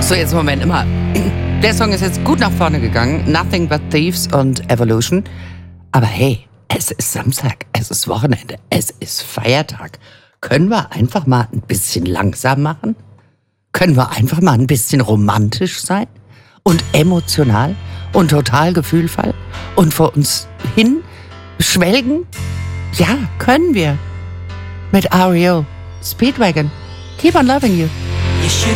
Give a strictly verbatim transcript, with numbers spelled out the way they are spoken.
So, jetzt Moment, immer. Der Song ist jetzt gut nach vorne gegangen. Nothing But Thieves und Evolution. Aber hey, es ist Samstag, es ist Wochenende, es ist Feiertag. Können wir einfach mal ein bisschen langsam machen? Können wir einfach mal ein bisschen romantisch sein? Und emotional? Und total gefühlvoll? Und vor uns hin schwelgen? Ja, können wir. Mit R E O. Speedwagon. Keep on loving you. You should